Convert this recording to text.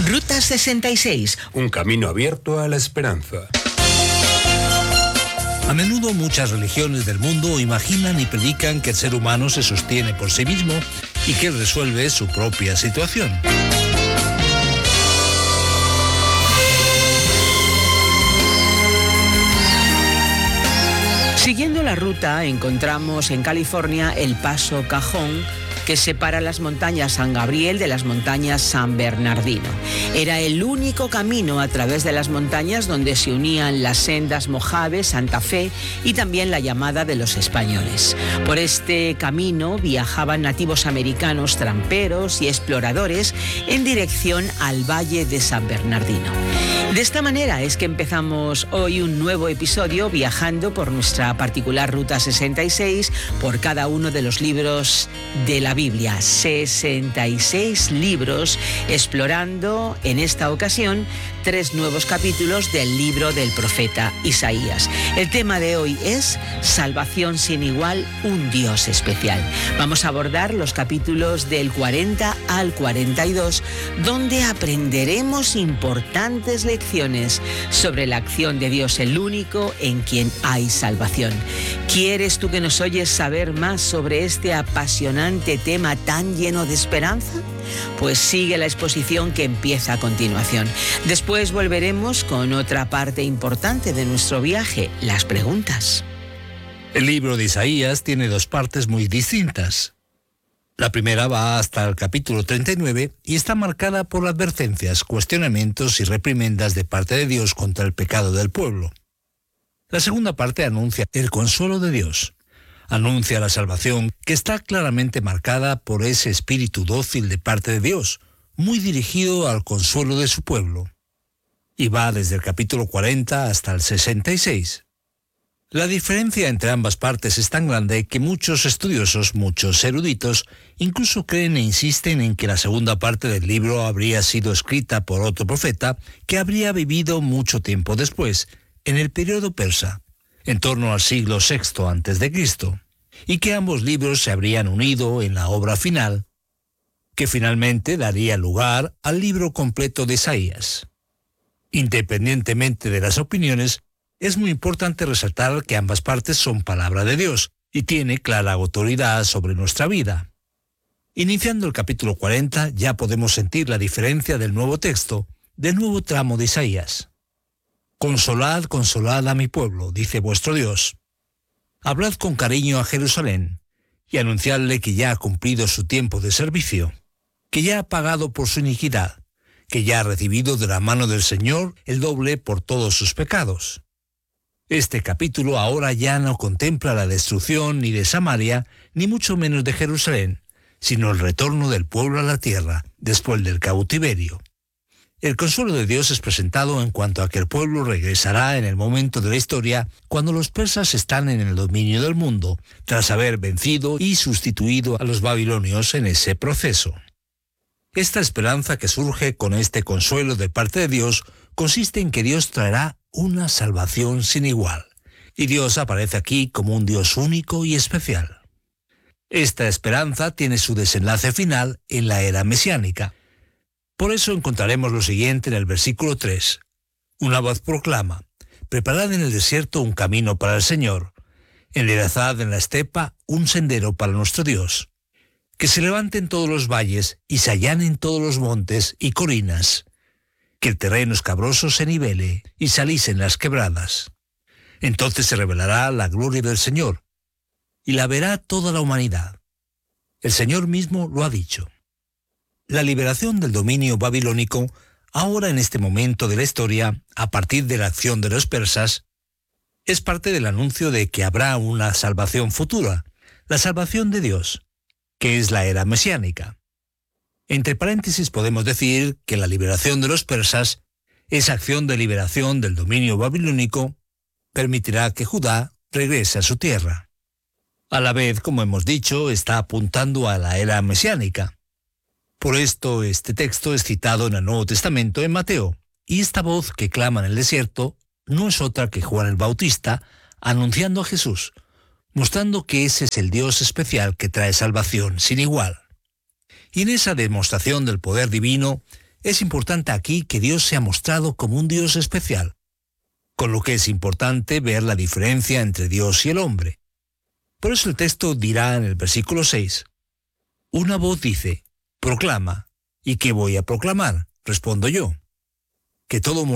Ruta 66. Un camino abierto a la esperanza. A menudo muchas religiones del mundo imaginan y predican que el ser humano se sostiene por sí mismo y que resuelve su propia situación. Siguiendo la ruta, encontramos en California el Paso Cajón, que separa las montañas San Gabriel de las montañas San Bernardino. Era el único camino a través de las montañas donde se unían las sendas Mojave, Santa Fe y también la llamada de los españoles. Por este camino viajaban nativos americanos, tramperos y exploradores en dirección al Valle de San Bernardino. De esta manera es que empezamos hoy un nuevo episodio viajando por nuestra particular Ruta 66 por cada uno de los libros de la Biblia. 66 libros explorando en esta ocasión 3 nuevos capítulos del libro del profeta Isaías. El tema de hoy es Salvación sin igual, un Dios especial. Vamos a abordar los capítulos del 40 al 42, donde aprenderemos importantes lecciones sobre la acción de Dios, el único en quien hay salvación. ¿Quieres tú que nos oyes saber más sobre este apasionante tema tan lleno de esperanza? Pues sigue la exposición que empieza a continuación. Después volveremos con otra parte importante de nuestro viaje, las preguntas. El libro de Isaías tiene 2 partes muy distintas. La primera va hasta el capítulo 39 y está marcada por advertencias, cuestionamientos y reprimendas de parte de Dios contra el pecado del pueblo. La segunda parte anuncia el consuelo de Dios. Anuncia la salvación que está claramente marcada por ese espíritu dócil de parte de Dios, muy dirigido al consuelo de su pueblo. Y va desde el capítulo 40 hasta el 66. La diferencia entre ambas partes es tan grande que muchos estudiosos, muchos eruditos, incluso creen e insisten en que la segunda parte del libro habría sido escrita por otro profeta que habría vivido mucho tiempo después, en el periodo persa, en torno al siglo VI a.C., y que ambos libros se habrían unido en la obra final, que finalmente daría lugar al libro completo de Isaías. Independientemente de las opiniones, es muy importante resaltar que ambas partes son palabra de Dios y tiene clara autoridad sobre nuestra vida. Iniciando el capítulo 40 ya podemos sentir la diferencia del nuevo texto, del nuevo tramo de Isaías. Consolad, consolad a mi pueblo, dice vuestro Dios. Hablad con cariño a Jerusalén y anunciadle que ya ha cumplido su tiempo de servicio, que ya ha pagado por su iniquidad, que ya ha recibido de la mano del Señor el doble por todos sus pecados. Este capítulo ahora ya no contempla la destrucción ni de Samaria, ni mucho menos de Jerusalén, sino el retorno del pueblo a la tierra después del cautiverio. El consuelo de Dios es presentado en cuanto a que el pueblo regresará en el momento de la historia cuando los persas están en el dominio del mundo, tras haber vencido y sustituido a los babilonios en ese proceso. Esta esperanza que surge con este consuelo de parte de Dios consiste en que Dios traerá una salvación sin igual, y Dios aparece aquí como un Dios único y especial. Esta esperanza tiene su desenlace final en la era mesiánica. Por eso encontraremos lo siguiente en el versículo 3. Una voz proclama: preparad en el desierto un camino para el Señor, enderezad en la estepa un sendero para nuestro Dios. Que se levanten todos los valles y se allanen todos los montes y colinas. Que el terreno escabroso se nivele y se alisen las quebradas. Entonces se revelará la gloria del Señor, y la verá toda la humanidad. El Señor mismo lo ha dicho. La liberación del dominio babilónico, ahora en este momento de la historia, a partir de la acción de los persas, es parte del anuncio de que habrá una salvación futura, la salvación de Dios, que es la era mesiánica. Entre paréntesis podemos decir que la liberación de los persas, esa acción de liberación del dominio babilónico, permitirá que Judá regrese a su tierra. A la vez, como hemos dicho, está apuntando a la era mesiánica. Por esto, este texto es citado en el Nuevo Testamento en Mateo, y esta voz que clama en el desierto no es otra que Juan el Bautista anunciando a Jesús, mostrando que ese es el Dios especial que trae salvación sin igual. Y en esa demostración del poder divino Es importante aquí que Dios se ha mostrado como un Dios especial, con lo que es importante ver la diferencia entre Dios y el hombre. Por eso el texto dirá en el versículo 6, una voz dice, proclama, ¿y qué voy a proclamar? Respondo yo, que todo